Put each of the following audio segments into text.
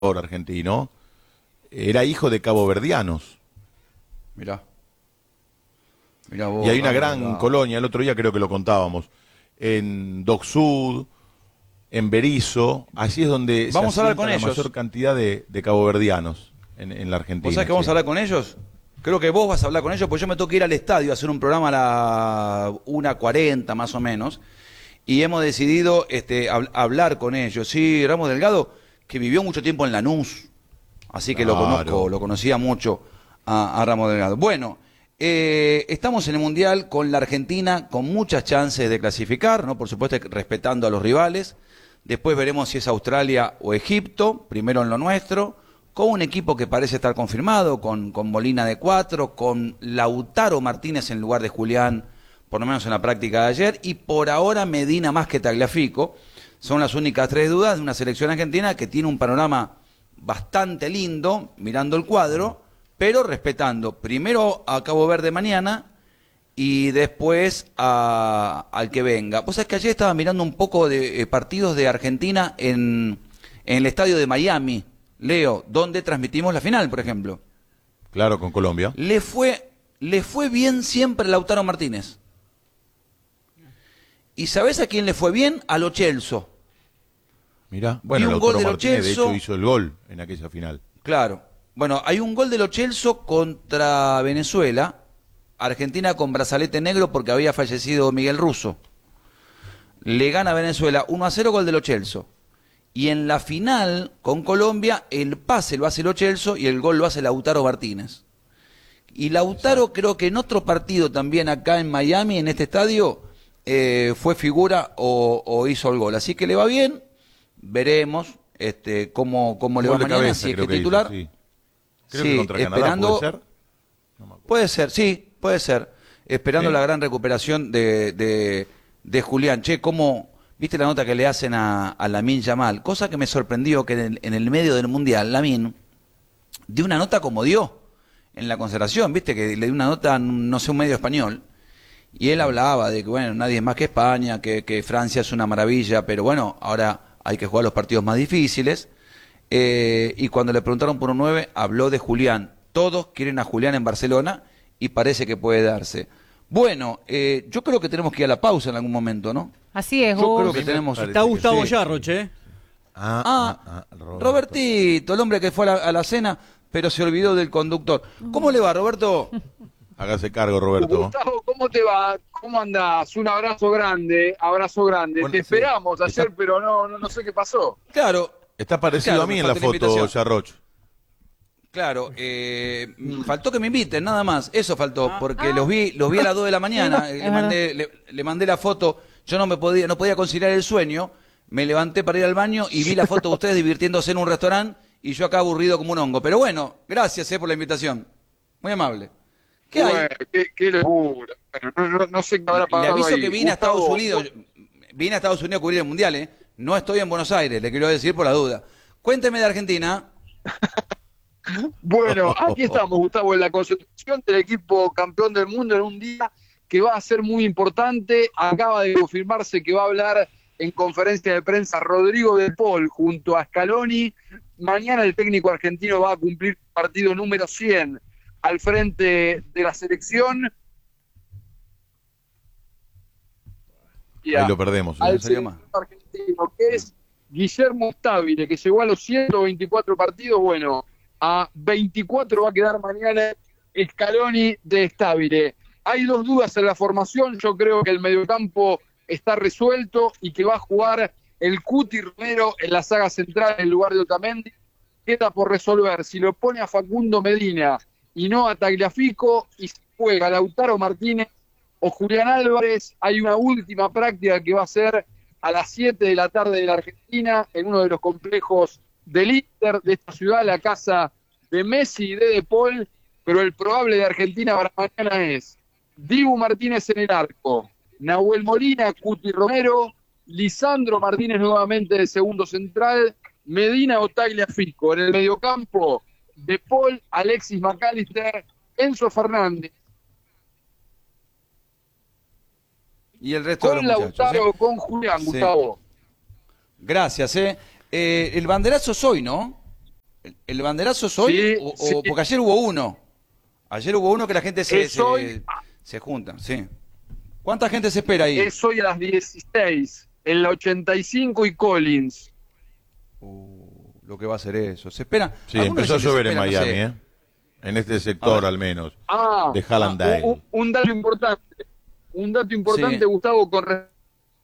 argentino, era hijo de caboverdianos. Mirá. Mirá vos. Y hay una gran colonia, el otro día creo que lo contábamos, en Dock Sud, en Berisso, allí es donde vamos a hablar con la ellos. mayor cantidad de caboverdianos en la Argentina. ¿Vos sabés que vamos a hablar con ellos? Creo que vos vas a hablar con ellos, pues yo me tengo que ir al estadio a hacer un programa a la 1:40 más o menos, y hemos decidido hablar con ellos. Sí, Ramos Delgado, que vivió mucho tiempo en Lanús, así que Claro. lo conocía mucho a Ramos Delgado. Bueno, estamos en el Mundial con la Argentina con muchas chances de clasificar, ¿no? Por supuesto respetando a los rivales. Después veremos si es Australia o Egipto, primero en lo nuestro, con un equipo que parece estar confirmado, con Molina de 4, con Lautaro Martínez en lugar de Julián, por lo menos en la práctica de ayer, y por ahora Medina más que Tagliafico. Son las únicas tres dudas de una selección argentina que tiene un panorama bastante lindo, mirando el cuadro, pero respetando primero a Cabo Verde mañana y después al que venga. Vos sabés que ayer estaba mirando un poco de partidos de Argentina en el estadio de Miami, Leo, donde transmitimos la final, por ejemplo. Claro, con Colombia. Le fue bien siempre a Lautaro Martínez. ¿Y sabés a quién le fue bien? A Lo Celso. Mirá, bueno, un gol Lautaro de Lo Martínez de Celso. hecho hizo el gol en aquella final. Claro. Bueno, hay un gol de Lo Celso contra Venezuela. Argentina con brazalete negro porque había fallecido Miguel Russo. Le gana a Venezuela 1-0, gol de Lo Celso. Y en la final con Colombia el pase lo hace Lo Celso y el gol lo hace Lautaro Martínez. Y Lautaro creo que en otro partido también acá en Miami, en este estadio, fue figura o hizo el gol. Así que le va bien, veremos cómo le va Gol de mañana, cabeza, si es que creo que titular. hizo, sí. Creo Sí, que contra Canadá, esperando, ¿puede ser? No me acuerdo. puede ser, sí, puede ser. Esperando Sí. la gran recuperación de Julián. Che, ¿cómo viste la nota que le hacen a Lamine Yamal? Cosa que me sorprendió que en el medio del Mundial, Lamine dio una nota como dio en la concentración, viste que le dio una nota, no sé, un medio español, y él hablaba de que, bueno, nadie es más que España, que Francia es una maravilla, pero bueno, ahora hay que jugar los partidos más difíciles. Y cuando le preguntaron por un 9, habló de Julián. Todos quieren a Julián en Barcelona y parece que puede darse. Bueno, yo creo que tenemos que ir a la pausa en algún momento, ¿no? Así es, Yo vos. creo que tenemos... parece Está que Gustavo sí. Yarroch, ¿eh? Robertito, el hombre que fue a la cena, pero se olvidó del conductor. ¿Cómo le va, Roberto? Hágase cargo, Roberto. Gustavo, ¿cómo te va? ¿Cómo andás? Un abrazo grande, abrazo grande. Bueno, Te sí. esperamos ayer, Está- pero no sé qué pasó. Claro, Está parecido Claro, a mí me en la falta la foto, invitación. Yarroch. claro. Faltó que me inviten, nada más. Eso faltó, porque los vi a las 2 de la mañana. Sí, Le mandé la foto. Yo no podía conciliar el sueño. Me levanté para ir al baño y vi la foto de ustedes divirtiéndose en un restaurante y yo acá aburrido como un hongo. Pero bueno, gracias por la invitación. Muy amable. ¿Qué hay? Bueno, qué locura. Bueno, no sé qué habrá Le pasado aviso ahí. que vine a Estados Gustavo, Unidos. Vine a Estados Unidos a cubrir el Mundial, ¿eh? No estoy en Buenos Aires, le quiero decir por la duda. Cuénteme de Argentina. Bueno, aquí estamos, Gustavo, en la concentración del equipo campeón del mundo en un día que va a ser muy importante. Acaba de confirmarse que va a hablar en conferencia de prensa Rodrigo de Paul junto a Scaloni. Mañana el técnico argentino va a cumplir partido número 100 al frente de la selección. Ahí lo perdemos. Al salió más. seleccionado argentino, que es Guillermo Stabile, que llegó a los 124 partidos. Bueno, a 24 va a quedar mañana Scaloni de Stabile. Hay dos dudas en la formación. Yo creo que el mediocampo está resuelto y que va a jugar el Cuti Romero en la saga central en lugar de Otamendi. Queda por resolver si lo pone a Facundo Medina y no a Tagliafico, y si juega Lautaro Martínez o Julián Álvarez. Hay una última práctica que va a ser a las 7 de la tarde de la Argentina en uno de los complejos del Inter de esta ciudad, la casa de Messi y de Paul, pero el probable de Argentina para mañana es Dibu Martínez en el arco, Nahuel Molina, Cuti Romero, Lisandro Martínez nuevamente de segundo central, Medina o Tagliafico. En el mediocampo, De Paul, Alexis McAllister, Enzo Fernández, Y el resto de con los muchachos. Lautaro, con Julián, Sí. Gustavo. Gracias, El banderazo es hoy, ¿no? ¿El banderazo es hoy? Sí, o sí. porque ayer hubo uno. Ayer hubo uno que la gente Es hoy. se junta, sí. ¿Cuánta gente se espera ahí? Es hoy a las 16, en la 85 y Collins. Lo que va a ser eso. Se espera. Sí, algunos empezó a dicen que llover se en espera, no Miami, sé. En este A sector ver. al menos. De Hallandale. Un dato importante. Un dato importante, Sí. Gustavo, con respecto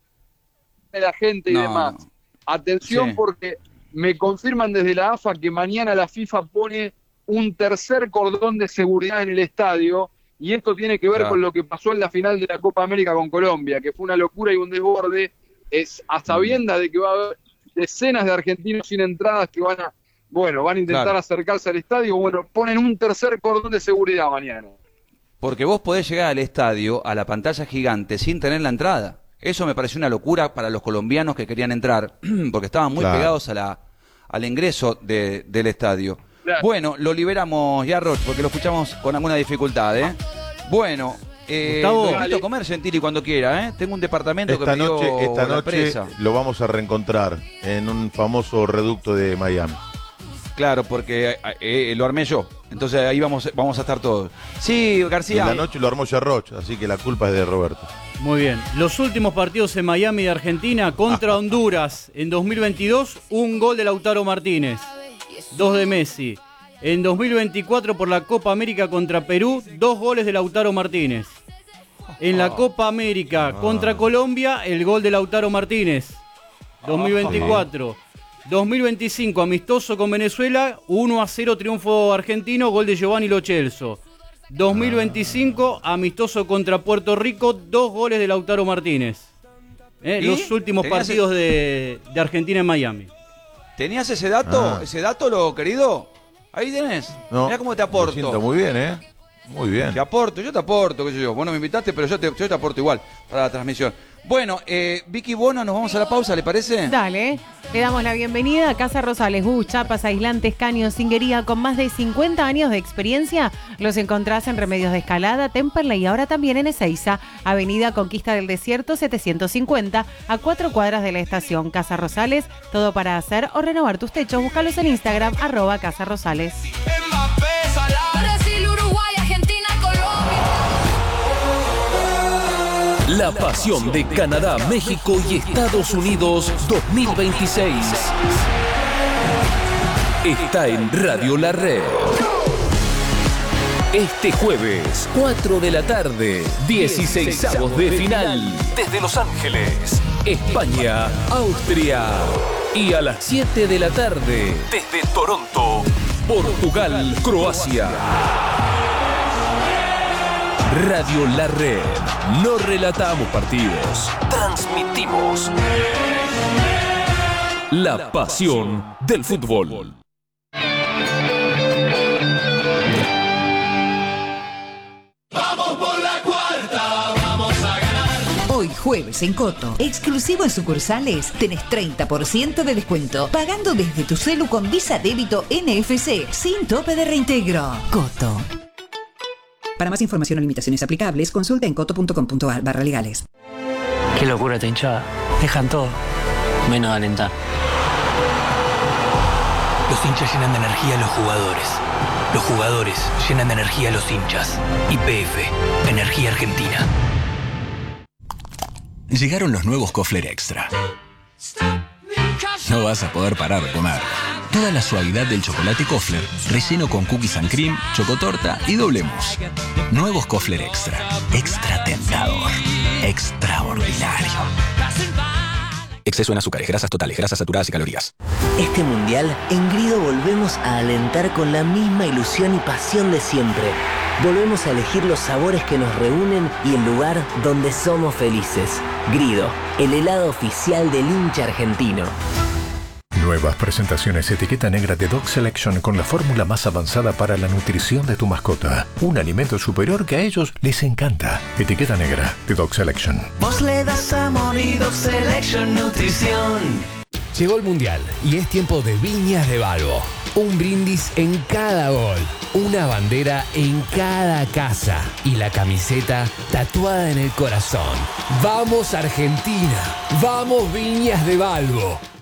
a la gente y No, demás. no. Atención, Sí. porque me confirman desde la AFA que mañana la FIFA pone un tercer cordón de seguridad en el estadio, y esto tiene que ver Claro. con lo que pasó en la final de la Copa América con Colombia, que fue una locura y un desborde, es a sabiendas de que va a haber decenas de argentinos sin entradas que van a intentar Claro. acercarse al estadio. Bueno, ponen un tercer cordón de seguridad mañana. Porque vos podés llegar al estadio, a la pantalla gigante, sin tener la entrada. Eso me pareció una locura para los colombianos que querían entrar, porque estaban muy Claro. pegados al ingreso del estadio. Claro. Bueno, lo liberamos ya, Roch, porque lo escuchamos con alguna dificultad, ¿eh? Bueno, Gustavo. lo invito a comer, Gentili, cuando quiera, ¿eh? Tengo un departamento Esta que me dio esta la noche empresa. lo vamos a reencontrar en un famoso reducto de Miami. Claro, porque lo armé yo. Entonces ahí vamos a estar todos. Sí, En García. la noche lo armó Yarroch, así que la culpa es de Roberto. Muy bien. Los últimos partidos en Miami de Argentina contra Honduras en 2022, un gol de Lautaro Martínez, 2 de Messi. En 2024 por la Copa América contra Perú, 2 goles de Lautaro Martínez. En la Copa América contra Colombia, el gol de Lautaro Martínez, 2024. 2025, amistoso con Venezuela, 1-0 triunfo argentino, gol de Giovanni Lo Celso. 2025, amistoso contra Puerto Rico, 2 goles de Lautaro Martínez. ¿Y? Los últimos ¿Tenías partidos de Argentina en Miami. ¿Tenías ese dato? Ah. ¿Ese dato, lo querido? Ahí tenés. No, Mirá cómo te Lo siento aporto. muy bien, ¿eh? Muy bien. Te aporto, yo te aporto, qué sé yo. Vos no me invitaste, pero yo te aporto igual para la transmisión. Bueno, Vicky Bono, nos vamos a la pausa, ¿le parece? Dale, le damos la bienvenida a Casa Rosales, chapas, aislantes, caños, singuería, con más de 50 años de experiencia. Los encontrás en Remedios de Escalada, Temperley y ahora también en Ezeiza, Avenida Conquista del Desierto 750, a 4 cuadras de la estación. Casa Rosales, todo para hacer o renovar tus techos. Búscalos en Instagram, @Casa Rosales. Brasil, Uruguay, Argentina, Colombia. La pasión de Canadá, México y Estados Unidos 2026 está en Radio La Red. Este jueves, 4 de la tarde, 16avos de final. Desde Los Ángeles, España, Austria. Y a las 7 de la tarde, desde Toronto, Portugal, Croacia. Radio La Red. No relatamos partidos, transmitimos la pasión del fútbol. Hoy jueves en Coto, exclusivo en sucursales, tenés 30% de descuento, pagando desde tu celu con Visa Débito NFC, sin tope de reintegro. Coto. Para más información o limitaciones aplicables, consulta en coto.com.ar/legales. Qué locura esta hinchada. Dejan todo, menos alentar. Los hinchas llenan de energía a los jugadores. Los jugadores llenan de energía a los hinchas. YPF, Energía Argentina. Llegaron los nuevos Kofler Extra. No vas a poder parar de comer. Toda la suavidad del chocolate Kofler, relleno con cookies and cream, chocotorta y doble mousse. Nuevos Kofler Extra. Extra tentador. Extraordinario. Exceso en azúcares, grasas totales, grasas saturadas y calorías. Este mundial, en Grido volvemos a alentar con la misma ilusión y pasión de siempre. Volvemos a elegir los sabores que nos reúnen y el lugar donde somos felices. Grido, el helado oficial del hincha argentino. Nuevas presentaciones etiqueta negra de Dog Selection con la fórmula más avanzada para la nutrición de tu mascota. Un alimento superior que a ellos les encanta. Etiqueta negra de Dog Selection. Vos le das amor y Dog Selection Nutrición. Llegó el Mundial y es tiempo de Viñas de Balbo. Un brindis en cada gol, una bandera en cada casa y la camiseta tatuada en el corazón. ¡Vamos Argentina! ¡Vamos Viñas de Balbo!